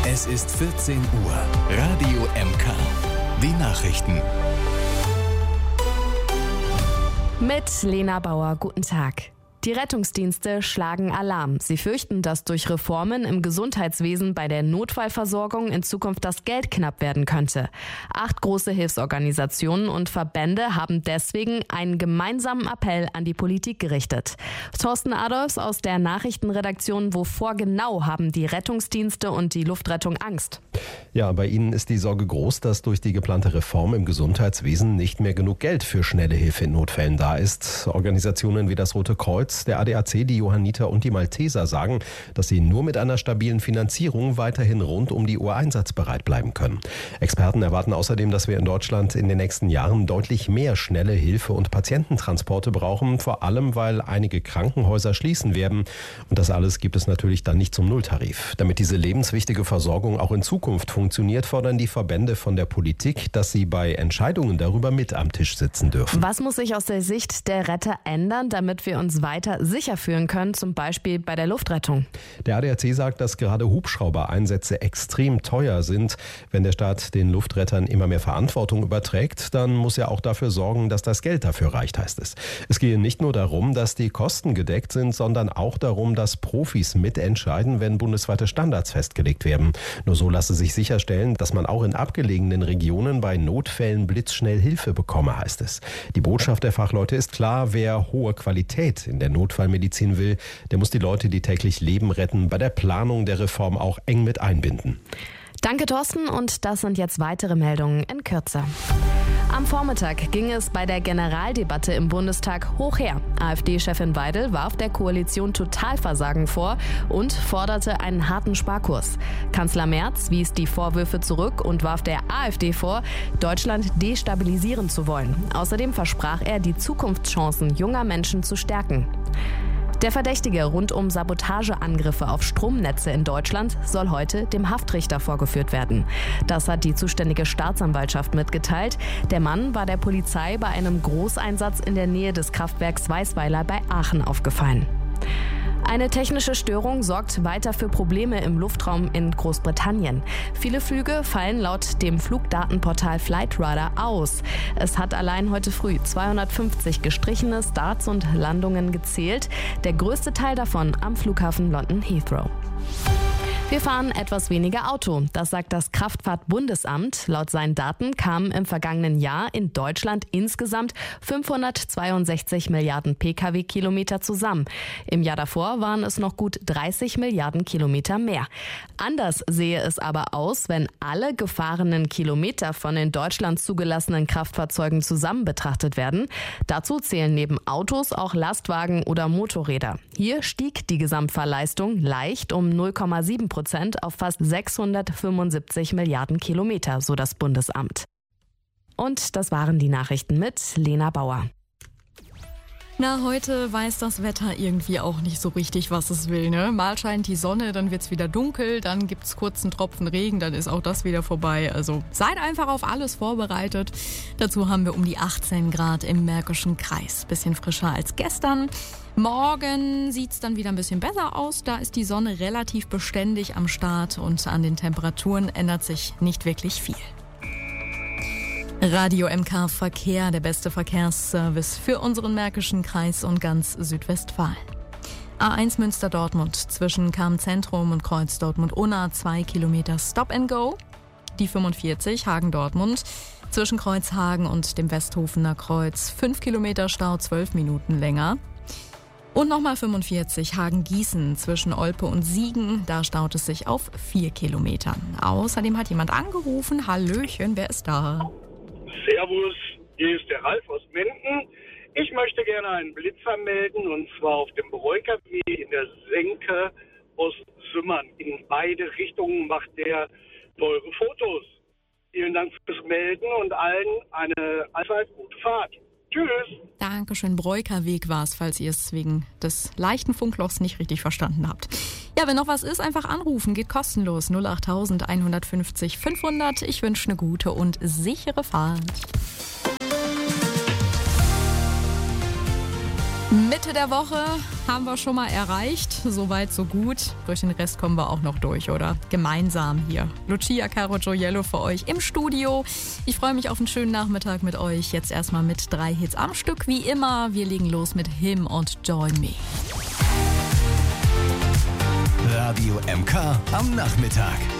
Es ist 14 Uhr. Radio MK. Die Nachrichten. Mit Lena Bauer, guten Tag. Die Rettungsdienste schlagen Alarm. Sie fürchten, dass durch Reformen im Gesundheitswesen bei der Notfallversorgung in Zukunft das Geld knapp werden könnte. 8 große Hilfsorganisationen und Verbände haben deswegen einen gemeinsamen Appell an die Politik gerichtet. Thorsten Adolfs aus der Nachrichtenredaktion: Wovor genau haben die Rettungsdienste und die Luftrettung Angst? Ja, bei ihnen ist die Sorge groß, dass durch die geplante Reform im Gesundheitswesen nicht mehr genug Geld für schnelle Hilfe in Notfällen da ist. Organisationen wie das Rote Kreuz, der ADAC, die Johanniter und die Malteser sagen, dass sie nur mit einer stabilen Finanzierung weiterhin rund um die Uhr einsatzbereit bleiben können. Experten erwarten außerdem, dass wir in Deutschland in den nächsten Jahren deutlich mehr schnelle Hilfe und Patiententransporte brauchen, vor allem weil einige Krankenhäuser schließen werden. Und das alles gibt es natürlich dann nicht zum Nulltarif. Damit diese lebenswichtige Versorgung auch in Zukunft funktioniert, fordern die Verbände von der Politik, dass sie bei Entscheidungen darüber mit am Tisch sitzen dürfen. Was muss sich aus der Sicht der Retter ändern, damit wir uns weiter sicher fühlen können, zum Beispiel bei der Luftrettung? Der ADAC sagt, dass gerade Hubschraubereinsätze extrem teuer sind. Wenn der Staat den Luftrettern immer mehr Verantwortung überträgt, dann muss er auch dafür sorgen, dass das Geld dafür reicht, heißt es. Es gehe nicht nur darum, dass die Kosten gedeckt sind, sondern auch darum, dass Profis mitentscheiden, wenn bundesweite Standards festgelegt werden. Nur so lasse sich sicherstellen, dass man auch in abgelegenen Regionen bei Notfällen blitzschnell Hilfe bekomme, heißt es. Die Botschaft der Fachleute ist klar: Wer hohe Qualität in der Notfallmedizin will, der muss die Leute, die täglich Leben retten, bei der Planung der Reform auch eng mit einbinden. Danke, Thorsten, und das sind jetzt weitere Meldungen in Kürze. Am Vormittag ging es bei der Generaldebatte im Bundestag hoch her. AfD-Chefin Weidel warf der Koalition Totalversagen vor und forderte einen harten Sparkurs. Kanzler Merz wies die Vorwürfe zurück und warf der AfD vor, Deutschland destabilisieren zu wollen. Außerdem versprach er, die Zukunftschancen junger Menschen zu stärken. Der Verdächtige rund um Sabotageangriffe auf Stromnetze in Deutschland soll heute dem Haftrichter vorgeführt werden. Das hat die zuständige Staatsanwaltschaft mitgeteilt. Der Mann war der Polizei bei einem Großeinsatz in der Nähe des Kraftwerks Weißweiler bei Aachen aufgefallen. Eine technische Störung sorgt weiter für Probleme im Luftraum in Großbritannien. Viele Flüge fallen laut dem Flugdatenportal Flightradar aus. Es hat allein heute früh 250 gestrichene Starts und Landungen gezählt. Der größte Teil davon am Flughafen London Heathrow. Wir fahren etwas weniger Auto, das sagt das Kraftfahrtbundesamt. Laut seinen Daten kamen im vergangenen Jahr in Deutschland insgesamt 562 Milliarden Pkw-Kilometer zusammen. Im Jahr davor waren es noch gut 30 Milliarden Kilometer mehr. Anders sehe es aber aus, wenn alle gefahrenen Kilometer von in Deutschland zugelassenen Kraftfahrzeugen zusammen betrachtet werden. Dazu zählen neben Autos auch Lastwagen oder Motorräder. Hier stieg die Gesamtfahrleistung leicht um 0,7% auf fast 675 Milliarden Kilometer, so das Bundesamt. Und das waren die Nachrichten mit Lena Bauer. Na, heute weiß das Wetter irgendwie auch nicht so richtig, was es will, ne? Mal scheint die Sonne, dann wird's wieder dunkel, dann gibt's kurzen Tropfen Regen, dann ist auch das wieder vorbei. Also seid einfach auf alles vorbereitet. Dazu haben wir um die 18 Grad im Märkischen Kreis. Bisschen frischer als gestern. Morgen sieht's dann wieder ein bisschen besser aus. Da ist die Sonne relativ beständig am Start und an den Temperaturen ändert sich nicht wirklich viel. Radio MK Verkehr, der beste Verkehrsservice für unseren Märkischen Kreis und ganz Südwestfalen. A1 Münster-Dortmund zwischen Cham-Zentrum und Kreuz Dortmund-Unna 2 Kilometer Stop and Go. Die 45 Hagen-Dortmund zwischen Kreuzhagen und dem Westhofener Kreuz 5 Kilometer Stau, 12 Minuten länger. Und nochmal 45 Hagen-Gießen zwischen Olpe und Siegen, da staut es sich auf 4 Kilometern. Außerdem hat jemand angerufen. Hallöchen, wer ist da? Servus, hier ist der Ralf aus Menden. Ich möchte gerne einen Blitzer melden, und zwar auf dem Breukerweg in der Senke aus Sümmern. In beide Richtungen macht der teure Fotos. Vielen Dank fürs Melden und allen eine allzeit gute Fahrt. Tschüss. Dankeschön, Breukerweg war es, falls ihr es wegen des leichten Funklochs nicht richtig verstanden habt. Ja, wenn noch was ist, einfach anrufen, geht kostenlos. 08000 150 500. Ich wünsche eine gute und sichere Fahrt. Mitte der Woche haben wir schon mal erreicht. Soweit, so gut. Durch den Rest kommen wir auch noch durch, oder? Gemeinsam hier. Lucia Caro Gioiello für euch im Studio. Ich freue mich auf einen schönen Nachmittag mit euch. Jetzt erstmal mit 3 Hits am Stück. Wie immer, wir legen los mit Him und Join Me. Radio MK am Nachmittag.